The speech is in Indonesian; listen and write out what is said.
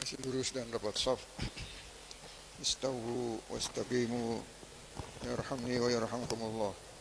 masih lurus dan rapat shaf. Istawu wastaqimu yarhamni wa yarhamkumullah.